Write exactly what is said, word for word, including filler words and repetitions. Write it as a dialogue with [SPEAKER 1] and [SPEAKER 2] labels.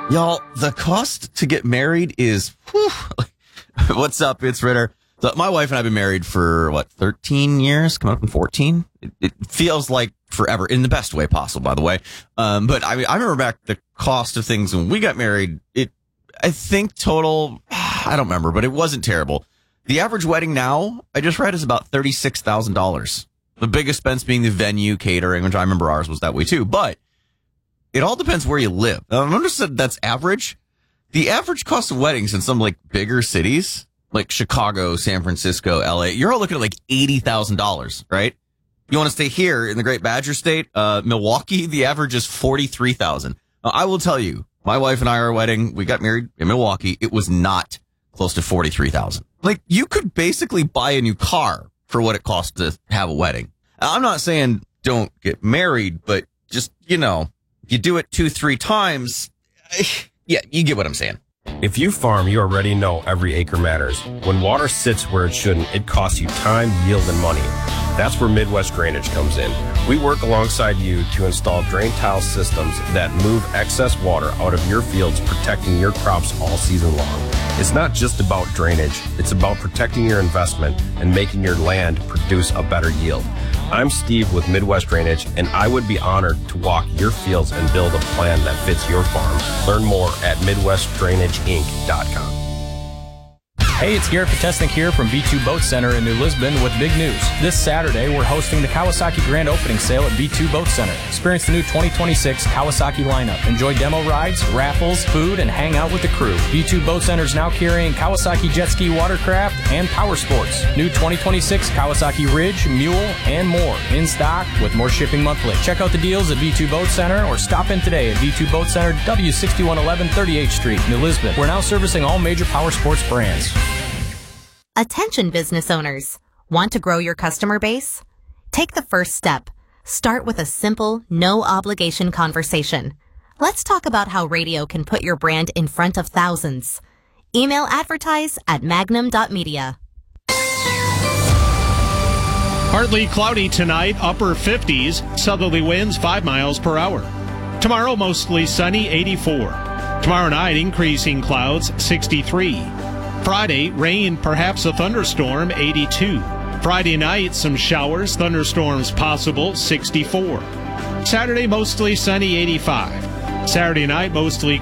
[SPEAKER 1] Y'all, the cost to get married is, whew, what's up? It's Ritter. So my wife and I have been married for, what, thirteen years? Coming up in fourteen? It, it feels like forever, in the best way possible, by the way. Um, but I mean, I remember back the cost of things when we got married. It, I think total, I don't remember, but it wasn't terrible. The average wedding now, I just read, is about thirty-six thousand dollars. The biggest expense being the venue, catering, which I remember ours was that way too. But it all depends where you live. Now, I understand that's average. The average cost of weddings in some like bigger cities, like Chicago, San Francisco, L A, you're all looking at like eighty thousand dollars, right? You want to stay here in the Great Badger State, uh, Milwaukee, the average is forty-three thousand dollars. Now, I will tell you, my wife and I, our wedding, we got married in Milwaukee. It was not close to forty-three thousand dollars. Like, you could basically buy a new car for what it costs to have a wedding. I'm not saying don't get married, but just, you know, if you do it two, three times, yeah, you get what I'm saying.
[SPEAKER 2] If you farm, you already know every acre matters. When water sits where it shouldn't, it costs you time, yield, and money. That's where Midwest Drainage comes in. We work alongside you to install drain tile systems that move excess water out of your fields, protecting your crops all season long. It's not just about drainage. It's about protecting your investment and making your land produce a better yield. I'm Steve with Midwest Drainage, and I would be honored to walk your fields and build a plan that fits your farm. Learn more at midwest drainage inc dot com.
[SPEAKER 3] Hey, it's Garrett Potesnik here from V two Boat Center in New Lisbon with big news. This Saturday, we're hosting the Kawasaki Grand Opening Sale at V two Boat Center. Experience the new twenty twenty-six Kawasaki lineup. Enjoy demo rides, raffles, food, and hang out with the crew. V two Boat Center is now carrying Kawasaki Jet Ski Watercraft and Power Sports. New twenty twenty-six Kawasaki Ridge, Mule, and more in stock with more shipping monthly. Check out the deals at V two Boat Center or stop in today at V two Boat Center, W sixty-one eleven thirty-eighth Street, New Lisbon. We're now servicing all major power sports brands.
[SPEAKER 4] Attention business owners. Want to grow your customer base? Take the first step. Start with a simple, no-obligation conversation. Let's talk about how radio can put your brand in front of thousands. Email advertise at magnum dot media.
[SPEAKER 5] Partly cloudy tonight, upper fifties, southerly winds five miles per hour. Tomorrow, mostly sunny, eighty-four. Tomorrow night, increasing clouds, sixty-three. Friday, rain, perhaps a thunderstorm, eighty-two. Friday night, some showers, thunderstorms possible, sixty-four. Saturday, mostly sunny, eighty-five. Saturday night, mostly